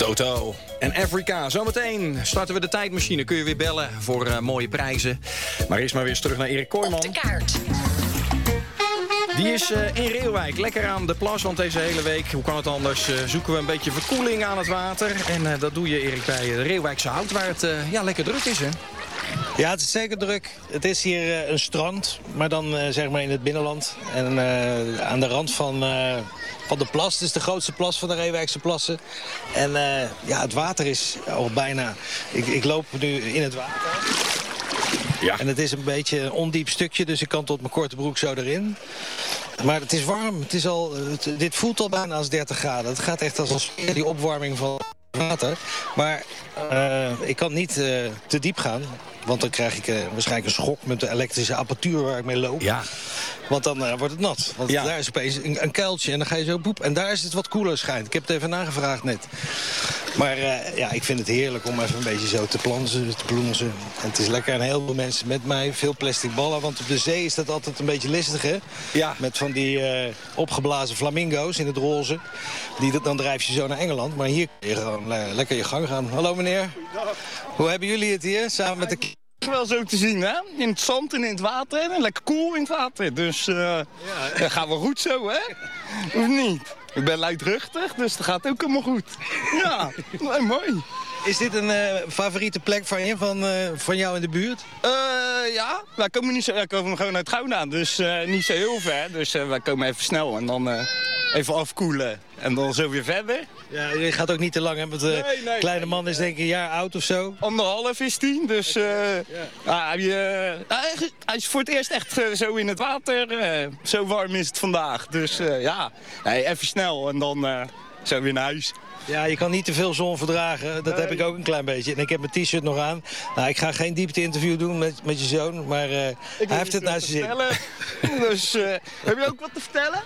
Toto en Africa. Zometeen starten we de tijdmachine. Kun je weer bellen voor mooie prijzen. Maar eerst maar weer eens terug naar Erik Kooijman. Op de kaart. Die is in Reeuwijk, lekker aan de plas, want deze hele week, hoe kan het anders, zoeken we een beetje verkoeling aan het water. En dat doe je, Erik, bij de Reeuwijkse Hout, waar het lekker druk is, hè? Ja, het is zeker druk. Het is hier een strand, maar dan zeg maar in het binnenland. En aan de rand van de plas. Het is de grootste plas van de Reeuwijkse plassen. En het water is al bijna... Ik loop nu in het water. Ja. En het is een beetje een ondiep stukje, dus ik kan tot mijn korte broek zo erin. Maar het is warm. Dit voelt al bijna als 30 graden. Het gaat echt als die opwarming van water. Maar ik kan niet te diep gaan. Want dan krijg ik waarschijnlijk een schok met de elektrische apparatuur waar ik mee loop. Ja. Want dan wordt het nat. Want daar is opeens een kuiltje en dan ga je zo boep. En daar is het wat koeler schijnt. Ik heb het even nagevraagd net. Maar ik vind het heerlijk om even een beetje zo te plonzen. En het is lekker. En heel veel mensen met mij. Veel plastic ballen. Want op de zee is dat altijd een beetje listig, hè? Ja. Met van die opgeblazen flamingo's in het roze. Dan drijf je zo naar Engeland. Maar hier kun je gewoon lekker je gang gaan. Hallo meneer. Goeiedag. Hoe hebben jullie het hier? Samen met de... Wel zo te zien, hè? In het zand en in het water. En lekker koel in het water. Dus dat gaat wel goed zo, hè? Of niet? Ik ben luidruchtig, dus dat gaat ook helemaal goed. Ja, mooi. Is dit een favoriete plek van je, van jou in de buurt? Ja, wij komen niet zo, wij komen gewoon uit Gouda, dus niet zo heel ver. Dus wij komen even snel en dan even afkoelen. En dan zo weer verder. Ja, je gaat ook niet te lang, hè? Want de kleine man is denk ik een jaar oud of zo. 1,5 is die, dus hij is voor het eerst echt zo in het water. Zo warm is het vandaag, dus even snel en dan zo weer naar huis. Ja, je kan niet te veel zon verdragen. Dat heb ik ook een klein beetje. En ik heb mijn t-shirt nog aan. Nou, ik ga geen diepte-interview doen met je zoon, maar hij heeft het naar zijn zin. Dus, heb je ook wat te vertellen?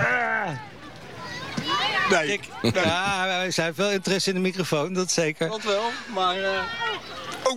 Nee. Ja, hij heeft wel interesse in de microfoon, dat zeker. Dat wel, maar... Oh!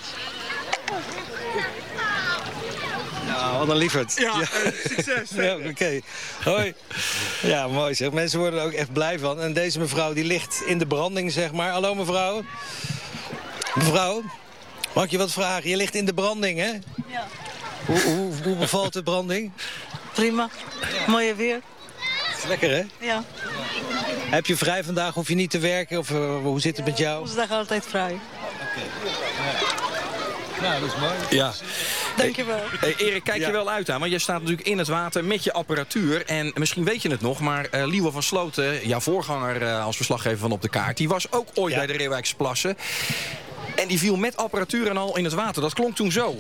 Nou, wat een lieverd. Ja, succes. Ja, oké. Hoi. Ja, mooi zeg. Mensen worden er ook echt blij van. En deze mevrouw die ligt in de branding, zeg maar. Hallo mevrouw. Mevrouw, mag ik je wat vragen? Je ligt in de branding, hè? Ja. Hoe bevalt de branding? Prima. Mooie weer. Lekker, hè? Ja. Heb je vrij vandaag? Hoef je niet te werken? Of hoe zit het met jou? Woensdag altijd vrij. Oké. Nou, dat is mooi. Ja. Dankjewel. Hey, Erik, kijk je wel uit aan, want jij staat natuurlijk in het water met je apparatuur. En misschien weet je het nog, maar Liewe van Sloten, jouw voorganger als verslaggever van Op de Kaart, die was ook ooit bij de Reeuwijkse Plassen. En die viel met apparatuur en al in het water. Dat klonk toen zo.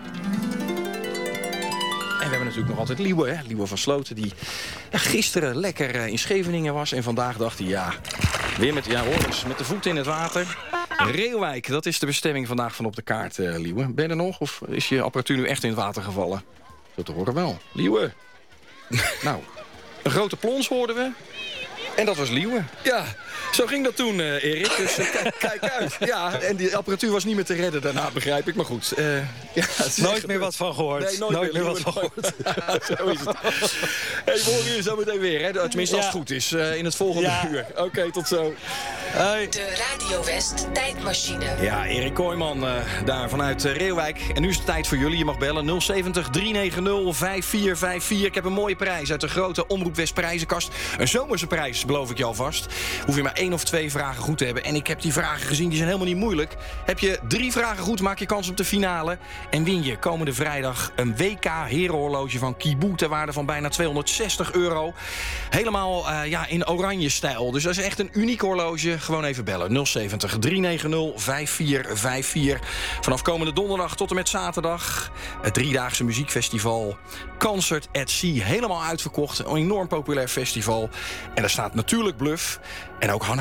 En we hebben natuurlijk nog altijd Liewe, hè? Liewe van Sloten, die gisteren lekker in Scheveningen was. En vandaag dacht hij, weer met de voeten in het water. Reeuwijk, dat is de bestemming vandaag van Op de Kaart, Liewe. Ben je er nog, of is je apparatuur nu echt in het water gevallen? Zo te horen wel. Liewe. Nou, een grote plons hoorden we. En dat was Liewe. Ja, zo ging dat toen, Erik. Dus kijk uit. Ja, en die apparatuur was niet meer te redden daarna, begrijp ik. Maar goed. Nooit meer wat van gehoord. Nee, nooit meer wat van gehoord. Zo is het. Hey, we horen je zo meteen weer, hè? Tenminste, als het goed is. In het volgende uur. Oké, tot zo. Hoi. De Radio West tijdmachine. Ja, Erik Kooijman daar vanuit Reeuwijk. En nu is het tijd voor jullie. Je mag bellen 070 390 5454. Ik heb een mooie prijs uit de grote Omroep West prijzenkast. Een zomerse prijs, beloof ik je alvast. Hoef je maar 1 of 2 vragen goed te hebben. En ik heb die vragen gezien, die zijn helemaal niet moeilijk. Heb je 3 vragen goed, maak je kans op de finale. En win je komende vrijdag een WK herenhorloge van Kibu ter waarde van bijna €260. Helemaal in oranje stijl. Dus dat is echt een uniek horloge. Gewoon even bellen. 070 390 5454. Vanaf komende donderdag tot en met zaterdag. Het 3-daagse muziekfestival Concert at Sea. Helemaal uitverkocht. Een enorm populair festival. En daar staat natuurlijk Bluff. En ook Hannah